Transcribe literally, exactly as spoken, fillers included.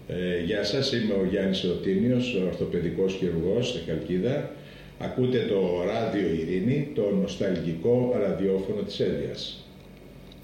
Ε, γεια σας, είμαι ο Γιάννης Ρωτίνιος, ορθοπαιδικός χειρουργός στη Χαλκίδα. Ακούτε το Ράδιο Ειρήνη, το νοσταλγικό ραδιόφωνο της Ένδειας.